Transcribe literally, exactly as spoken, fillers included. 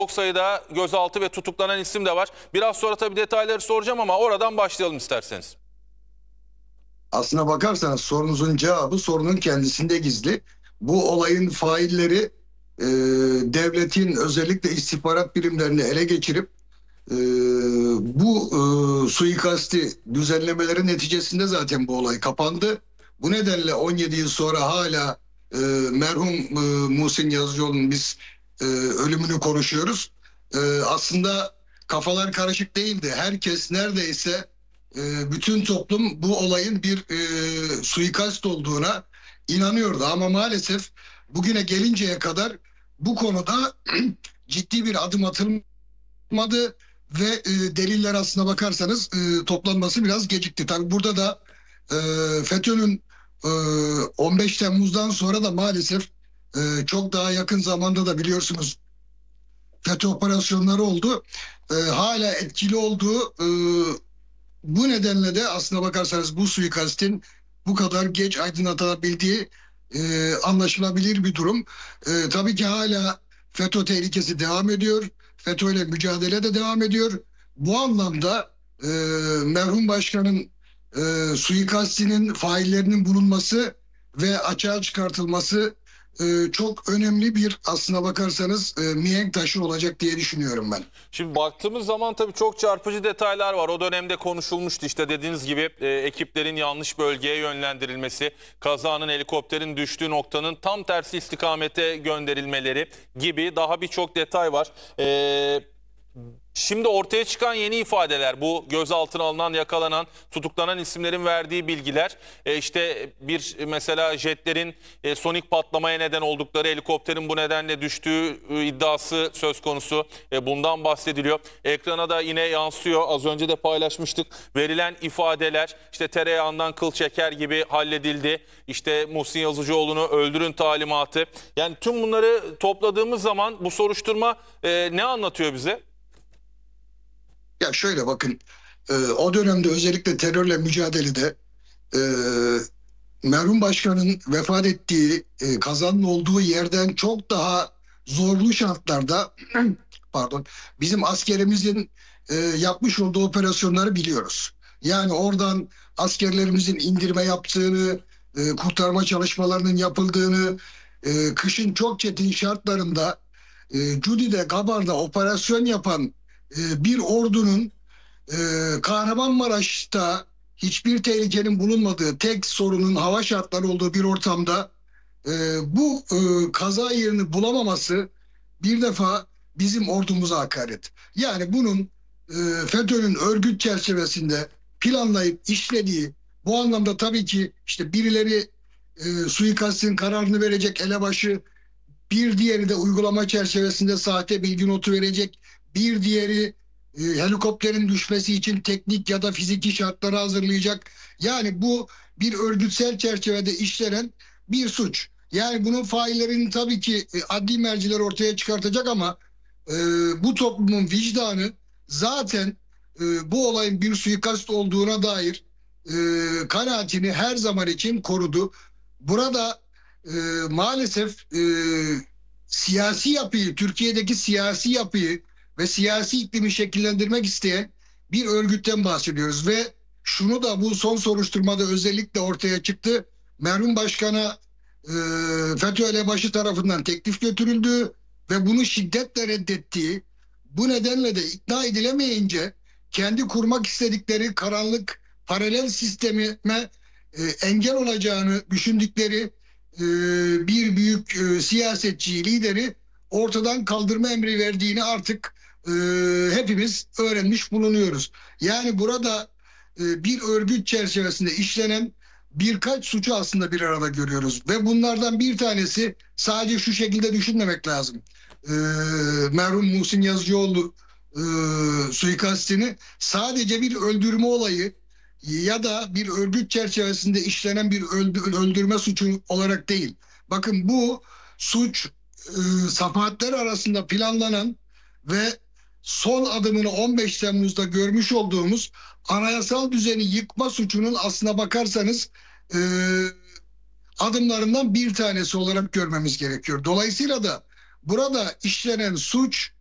Çok sayıda gözaltı ve tutuklanan isim de var. Biraz sonra tabii detayları soracağım ama oradan başlayalım isterseniz. Aslına bakarsanız sorunuzun cevabı sorunun kendisinde gizli. Bu olayın failleri e, devletin özellikle istihbarat birimlerini ele geçirip e, bu e, suikasti düzenlemeleri neticesinde zaten bu olay kapandı. Bu nedenle on yedi yıl sonra hala e, merhum e, Muhsin Yazıcıoğlu'nun biz e, ölümünü konuşuyoruz. E, aslında kafalar karışık değildi. Herkes neredeyse e, bütün toplum bu olayın bir e, suikast olduğuna inanıyordu. Ama maalesef bugüne gelinceye kadar bu konuda ciddi bir adım atılmadı ve e, deliller aslına bakarsanız e, toplanması biraz gecikti. Tabii burada da e, FETÖ'nün e, on beş Temmuz'dan sonra da maalesef e, çok daha yakın zamanda da biliyorsunuz FETÖ operasyonları oldu. E, hala etkili olduğu e, bu nedenle de aslına bakarsanız bu suikastin bu kadar geç aydınlatabildiği e, anlaşılabilir bir durum. E, tabii ki hala FETÖ tehlikesi devam ediyor. FETÖ ile mücadele de devam ediyor. Bu anlamda e, merhum başkanın e, suikastinin faillerinin bulunması ve açığa çıkartılması e, çok önemli bir aslına bakarsanız e, mihenk taşı olacak diye düşünüyorum ben. Şimdi baktığımız zaman tabii çok çarpıcı detaylar var. O dönemde konuşulmuştu işte dediğiniz gibi e, ekiplerin yanlış bölgeye yönlendirilmesi, kazanın helikopterin düştüğü noktanın tam tersi istikamete gönderilmeleri gibi daha birçok detay var. E, Şimdi ortaya çıkan yeni ifadeler, bu gözaltına alınan, yakalanan, tutuklanan isimlerin verdiği bilgiler, e, işte bir mesela jetlerin e, sonik patlamaya neden oldukları, helikopterin bu nedenle düştüğü e, iddiası söz konusu. E, bundan bahsediliyor. Ekrana da yine yansıyor. Az önce de paylaşmıştık. Verilen ifadeler işte tereyağından kıl çeker gibi halledildi. İşte Muhsin Yazıcıoğlu'nu öldürün talimatı. Yani tüm bunları topladığımız zaman bu soruşturma e, ne anlatıyor bize? Ya şöyle bakın, e, o dönemde özellikle terörle mücadelede e, merhum başkanın vefat ettiği e, kazanın olduğu yerden çok daha zorlu şartlarda pardon bizim askerimizin e, yapmış olduğu operasyonları biliyoruz. Yani oradan askerlerimizin indirme yaptığını, e, kurtarma çalışmalarının yapıldığını, e, kışın çok çetin şartlarında e, Cudi'de, Gabar'da operasyon yapan e, bir ordunun e, Kahramanmaraş'ta hiçbir tehlikenin bulunmadığı, tek sorunun hava şartları olduğu bir ortamda e, bu e, kaza yerini bulamaması bir defa bizim ordumuza hakaret. Yani bunun e, FETÖ'nün örgüt çerçevesinde planlayıp işlediği, bu anlamda tabii ki işte birileri e, suikastin kararını verecek elebaşı, bir diğeri de uygulama çerçevesinde sahte bilgi notu verecek, bir diğeri e, helikopterin düşmesi için teknik ya da fiziki şartları hazırlayacak. Yani bu bir örgütsel çerçevede işlenen bir suç. Yani bunun faillerini tabii ki e, adli merciler ortaya çıkartacak ama e, bu toplumun vicdanı zaten e, bu olayın bir suikast olduğuna dair e, kanaatini her zaman için korudu. Burada e, maalesef e, siyasi yapıyı, Türkiye'deki siyasi yapıyı ve siyasi iklimi şekillendirmek isteyen bir örgütten bahsediyoruz ve şunu da bu son soruşturmada özellikle ortaya çıktı. Merhum Başkan'a e, FETÖ elebaşı tarafından teklif götürüldüğü ve bunu şiddetle reddettiği, bu nedenle de ikna edilemeyince kendi kurmak istedikleri karanlık paralel sisteme e, engel olacağını düşündükleri e, bir büyük e, siyasetçi, lideri ortadan kaldırma emri verdiğini artık e, hepimiz öğrenmiş bulunuyoruz. Yani burada e, bir örgüt çerçevesinde işlenen birkaç suçu aslında bir arada görüyoruz. Ve bunlardan bir tanesi, sadece şu şekilde düşünmemek lazım. E, merhum Muhsin Yazıcıoğlu e, suikastini sadece bir öldürme olayı ya da bir örgüt çerçevesinde işlenen bir öldürme suçu olarak değil. Bakın bu suç e, safahatler arasında planlanan ve son adımını on beş Temmuz'da görmüş olduğumuz anayasal düzeni yıkma suçunun aslına bakarsanız e, adımlarından bir tanesi olarak görmemiz gerekiyor. Dolayısıyla da burada işlenen suç